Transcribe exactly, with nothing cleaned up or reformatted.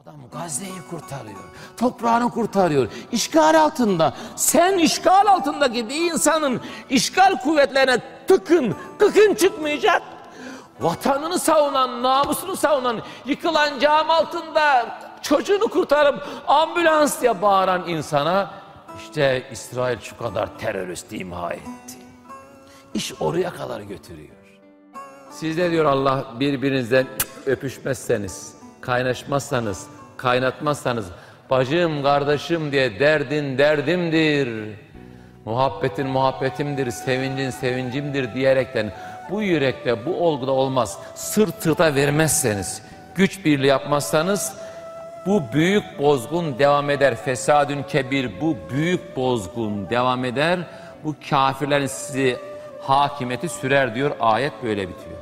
Adam Gazze'yi kurtarıyor, toprağını kurtarıyor. İşgal altında, sen işgal altındaki bir insanın işgal kuvvetlerine tıkın, tıkın çıkmayacak. Vatanını savunan, namusunu savunan, yıkılan cam altında çocuğunu kurtarıp ambulans diye bağıran insana işte İsrail şu kadar terörist imha etti. İş oraya kadar götürüyor. Siz de diyor Allah, birbirinizden öpüşmezseniz, kaynaşmazsanız, kaynatmazsanız, bacım kardeşim diye derdin derdimdir, muhabbetin muhabbetimdir, sevincin sevincimdir diyerekten bu yürekte, bu olguda olmaz. Sırt sırta vermezseniz, güç birliği yapmazsanız bu büyük bozgun devam eder. Fesadün kebir, bu büyük bozgun devam eder. Bu kafirlerin sizi hakimiyeti sürer diyor. Ayet böyle bitiyor.